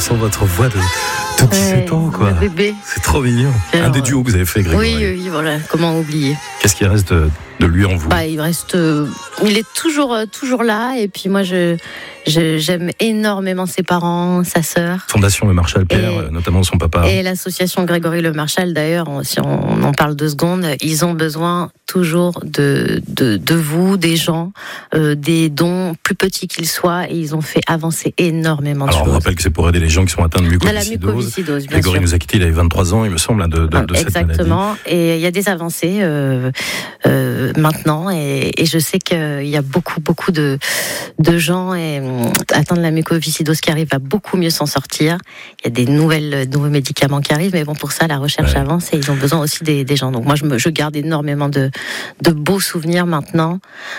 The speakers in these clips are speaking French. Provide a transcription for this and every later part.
sent votre voix de 17 ans, quoi. Le bébé. C'est trop mignon. Alors, un des duos que vous avez fait, Grégory. Oui, voilà. Comment oublier? Qu'est-ce qui reste de lui en vous? Il reste. Il est toujours là. Et puis moi, j'aime énormément ses parents, sa sœur. Fondation Le Marchal Père, notamment son papa. Et l'association Grégory Le Marchal, d'ailleurs, si on en parle 2 secondes, ils ont besoin toujours de vous, des gens, des dons, plus petits qu'ils soient, et ils ont fait avancer énormément de choses. Alors, on rappelle que c'est pour aider les gens qui sont atteints de mucoviscidose. Grégory nous a quittés, il avait 23 ans, il me semble, de cette maladie. Exactement. Et il y a des avancées maintenant, et je sais qu'il y a beaucoup de gens atteints de la mucoviscidose qui arrivent à beaucoup mieux s'en sortir. Il y a des nouveaux médicaments qui arrivent, mais bon, pour ça, la recherche avance et ils ont besoin aussi des gens. Donc moi, je garde énormément de beaux souvenirs maintenant.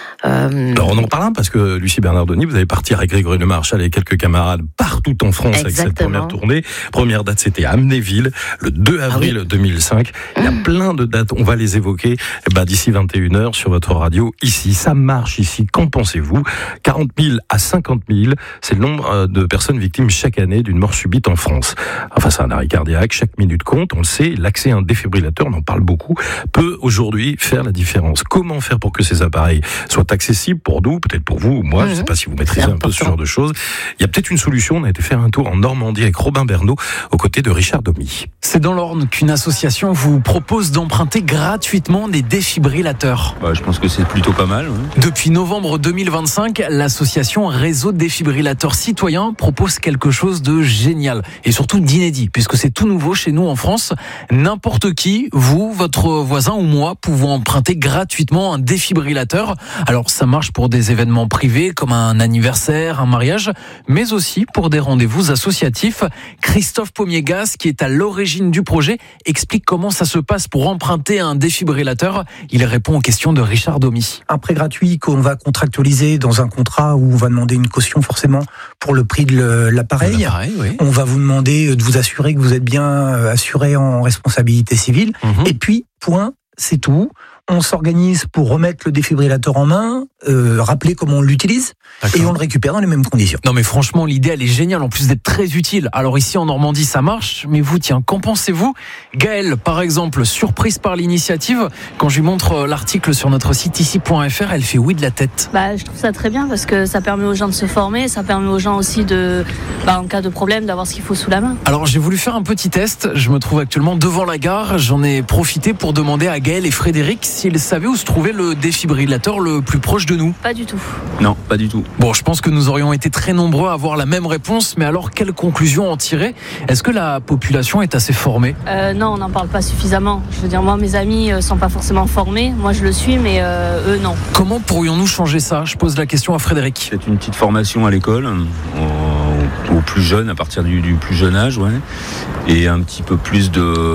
Alors on en parle parce que Lucie Bernardoni, vous allez partir avec Grégory Le Marchal et quelques camarades partout en France. Exactement. Avec cette première tournée. Première date, c'était à Amnéville, le 2 avril 2005. Il y a plein de dates, on va les évoquer d'ici 21h sur votre radio. Ici, ça marche ici, qu'en pensez-vous? 40 000 à 50 000, c'est le nombre de personnes victimes chaque année d'une mort subite en France. Face à un arrêt cardiaque, chaque minute compte, on le sait, l'accès à un défibrillateur, on en parle beaucoup, peut aujourd'hui faire la différence. Comment faire pour que ces appareils soient accessibles pour nous, peut-être pour vous ou moi, je ne sais pas si vous maîtrisez un peu ce genre de choses. Il y a peut-être une solution, on a été faire un tour en Normandie avec Robin Bernot, aux côtés de Richard Domy. C'est dans l'Orne qu'une association vous propose d'emprunter gratuitement des défibrillateurs. Je pense que c'est plutôt pas mal. Ouais. Depuis novembre 2025, l'association Réseau Défibrillateurs Citoyens propose quelque chose de génial et surtout d'inédit, puisque c'est tout nouveau chez nous en France. N'importe qui, vous, votre voisin ou moi, pouvons emprunter gratuitement un défibrillateur. Alors ça marche pour des événements privés comme un anniversaire, un mariage, mais aussi pour des rendez-vous associatifs. Christophe Pomiegas, qui est à l'origine du projet, explique comment ça se passe pour emprunter un défibrillateur. Il répond aux questions de Richard Domy. Un prêt gratuit qu'on va contractualiser dans un contrat où on va demander une caution forcément pour le prix de l'appareil. Oui. On va vous demander de vous assurer que vous êtes bien assuré en responsabilité civile. Et puis, point, c'est tout. On s'organise pour remettre le défibrillateur en main, rappeler comment on l'utilise, et on le récupère dans les mêmes conditions. Non mais franchement, l'idée elle est géniale, en plus d'être très utile. Alors ici en Normandie ça marche, mais vous qu'en pensez-vous? Gaëlle, par exemple, surprise par l'initiative, quand je lui montre l'article sur notre site ici.fr, elle fait oui de la tête. Je trouve ça très bien parce que ça permet aux gens de se former, ça permet aux gens aussi en cas de problème, d'avoir ce qu'il faut sous la main. Alors j'ai voulu faire un petit test, je me trouve actuellement devant la gare, j'en ai profité pour demander à Gaëlle et Frédéric s'ils savaient où se trouvait le défibrillateur le plus proche de nous. Pas du tout. Non, pas du tout. Bon, je pense que nous aurions été très nombreux à avoir la même réponse, mais alors quelle conclusion en tirer? Est-ce que la population est assez formée? Non, on n'en parle pas suffisamment. Je veux dire, moi, mes amis sont pas forcément formés. Moi, je le suis, mais eux, non. Comment pourrions-nous changer ça? Je pose la question à Frédéric. C'est une petite formation à l'école, aux plus jeunes, à partir du plus jeune âge, et un petit peu plus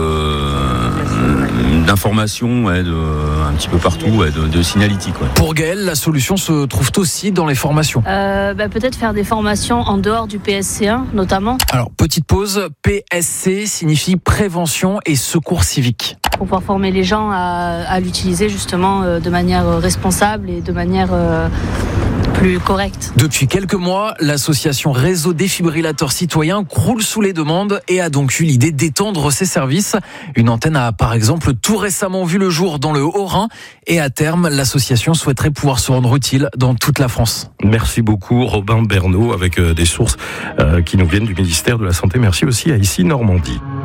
d'informations, un petit peu partout, de signalétique. Pour Gaëlle, la solution se trouve aussi dans les formations. Peut-être faire des formations en dehors du PSC1, notamment. Alors, petite pause, PSC signifie prévention et secours civique. Pour pouvoir former les gens à l'utiliser justement de manière responsable et de manière plus correcte. Depuis quelques mois, l'association Réseau Défibrillateurs Citoyens croule sous les demandes et a donc eu l'idée d'étendre ses services. Une antenne a par exemple tout récemment vu le jour dans le Haut-Rhin et à terme, l'association souhaiterait pouvoir se rendre utile dans toute la France. Merci beaucoup Robin Bernot avec des sources qui nous viennent du ministère de la Santé. Merci aussi à Ici Normandie.